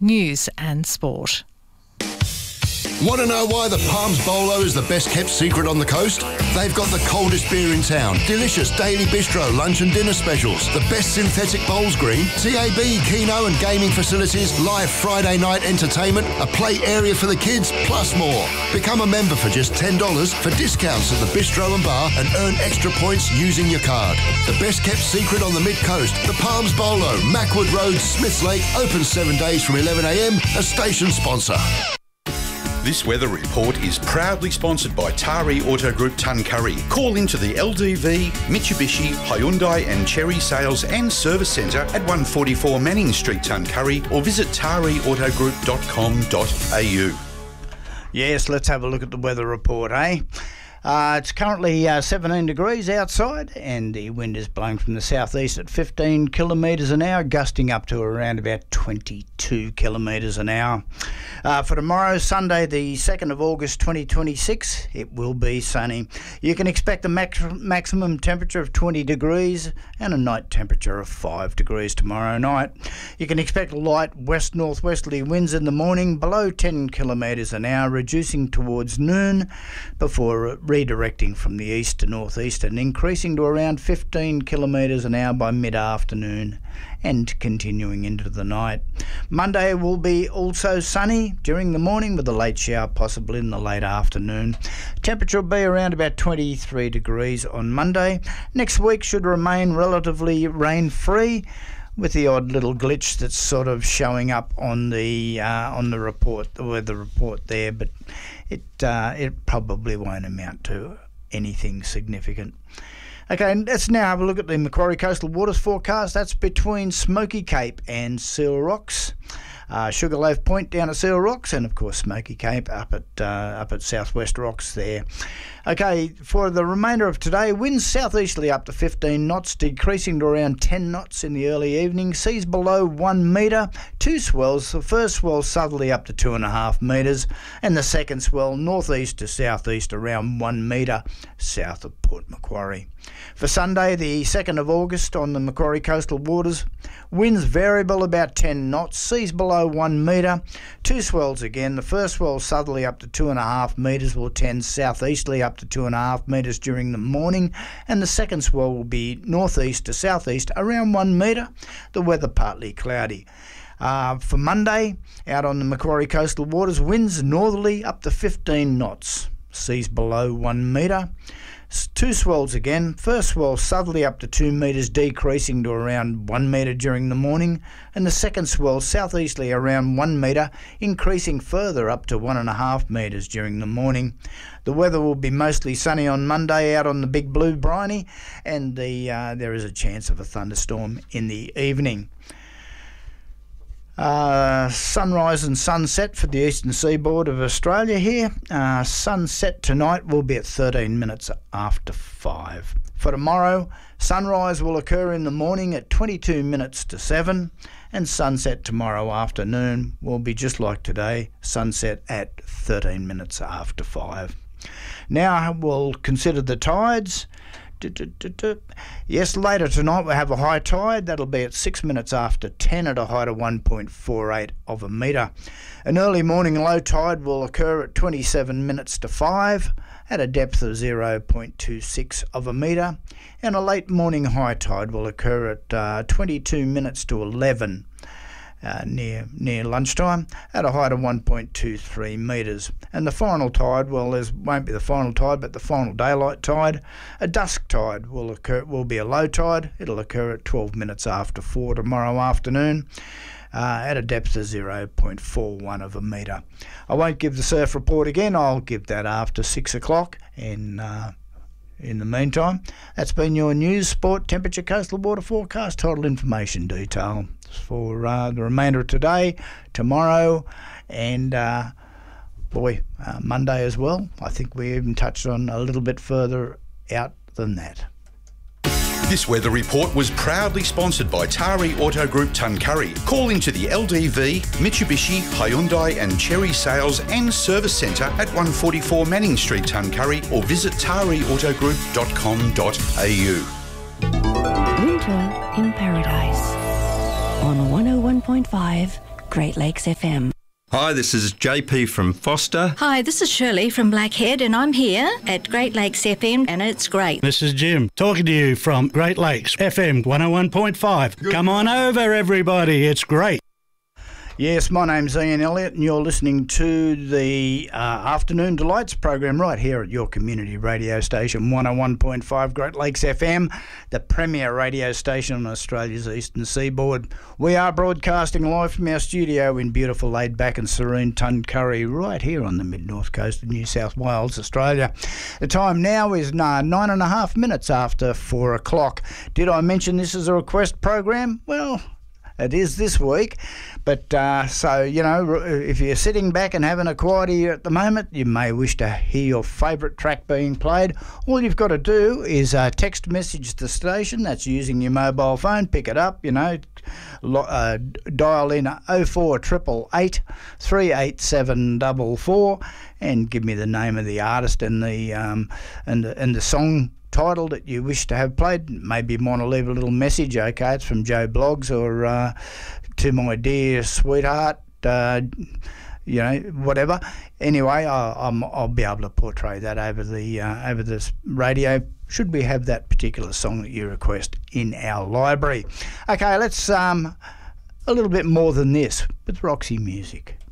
news and sport. Want to know why the Palms Bolo is the best kept secret on the coast? They've got the coldest beer in town, delicious daily bistro lunch and dinner specials, the best synthetic bowls green, TAB, keno and gaming facilities, live Friday night entertainment, a play area for the kids, plus more. Become a member for just $10 for discounts at the bistro and bar and earn extra points using your card. The best kept secret on the mid-coast, the Palms Bolo, Mackwood Road, Smiths Lake, open 7 days from 11 a.m, a station sponsor. This weather report is proudly sponsored by Tari Auto Group Tuncurry. Call into the LDV, Mitsubishi, Hyundai and Cherry Sales and Service Centre at 144 Manning Street, Tuncurry, or visit tariautogroup.com.au. Yes, let's have a look at the weather report, eh? It's currently 17 degrees outside and the wind is blowing from the southeast at 15 kilometres an hour, gusting up to around about 22 kilometres an hour. For tomorrow, Sunday, the 2nd of August 2026, it will be sunny. You can expect a maximum temperature of 20 degrees and a night temperature of 5 degrees tomorrow night. You can expect light west-northwesterly winds in the morning, below 10 kilometres an hour, reducing towards noon before redirecting from the east to northeast and increasing to around 15 kilometres an hour by mid-afternoon and continuing into the night. Monday will be also sunny during the morning with a late shower possible in the late afternoon. Temperature will be around about 23 degrees on Monday. Next week should remain relatively rain-free, with the odd little glitch that's sort of showing up on the report, the weather report there, but it probably won't amount to anything significant. Okay, let's now have a look at the Macquarie Coastal Waters forecast. That's between Smoky Cape and Seal Rocks. Sugarloaf Point down at Seal Rocks, and of course Smoky Cape up at Southwest Rocks there. Okay, for the remainder of today, winds southeasterly up to 15 knots, decreasing to around 10 knots in the early evening. Seas below 1 metre. Two swells. The first swell southerly up to 2.5 metres, and the second swell northeast to southeast around 1 metre south of Port Macquarie. For Sunday, the 2nd of August on the Macquarie Coastal Waters, winds variable about 10 knots, seas below 1 metre, two swells again. The first swell southerly up to 2.5 metres will tend southeasterly up to 2.5 metres during the morning, and the second swell will be northeast to southeast around 1 metre. The weather partly cloudy. For Monday, out on the Macquarie Coastal Waters, winds northerly up to 15 knots, seas below 1 metre. Two swells again. First swell southerly up to 2 metres, decreasing to around 1 metre during the morning, and the second swell southeasterly around 1 metre, increasing further up to 1.5 metres during the morning. The weather will be mostly sunny on Monday out on the Big Blue Briny, and there is a chance of a thunderstorm in the evening. Sunrise and sunset for the eastern seaboard of Australia here. Sunset tonight will be at 13 minutes after 5. For tomorrow, sunrise will occur in the morning at 22 minutes to 7, and sunset tomorrow afternoon will be just like today, sunset at 13 minutes after 5. Now we'll consider the tides. Yes, later tonight we'll have a high tide. That'll be at 6 minutes after 10 at a height of 1.48 of a metre. An early morning low tide will occur at 27 minutes to 5 at a depth of 0.26 of a metre, and a late morning high tide will occur at 22 minutes to 11 near lunchtime at a height of 1.23 metres. And the final tide, well, there won't be the final tide, but the final daylight tide, a dusk tide will be a low tide. It'll occur at 12 minutes after 4 tomorrow afternoon at a depth of 0.41 of a metre. I won't give the surf report again. I'll give that after 6 o'clock. And in the meantime, that's been your news, sport, temperature, coastal water forecast, total information detail for the remainder of today, tomorrow, and Monday as well. I think we even touched on a little bit further out than that. This weather report was proudly sponsored by Tari Auto Group Tuncurry. Call into the LDV, Mitsubishi, Hyundai and Cherry Sales and Service Centre at 144 Manning Street, Tuncurry, or visit tariautogroup.com.au. Winter in Paradise on 101.5 Great Lakes FM. Hi, this is JP from Foster. Hi, this is Shirley from Blackhead, and I'm here at Great Lakes FM, and it's great. This is Jim talking to you from Great Lakes FM 101.5. Come on over, everybody. It's great. Yes, my name's Ian Elliott and you're listening to the Afternoon Delights program right here at your community radio station 101.5 Great Lakes FM, the premier radio station on Australia's eastern seaboard. We are broadcasting live from our studio in beautiful, laid-back and serene Tuncurry right here on the mid-north coast of New South Wales, Australia. The time now is 9.5 minutes after 4 o'clock. Did I mention this is a request program? Well, it is this week, but so, you know, if you're sitting back and having a quiet ear at the moment, you may wish to hear your favourite track being played. All you've got to do is text message the station. That's using your mobile phone. Pick it up, you know, dial in 04888 38744 and give me the name of the artist and the song title that you wish to have played. Maybe you want to leave a little message. Okay, it's from Joe Bloggs or to my dear sweetheart, you know, whatever. Anyway, I'll be able to portray that over the radio should we have that particular song that you request in our library. Okay, let's a little bit more than this with Roxy Music.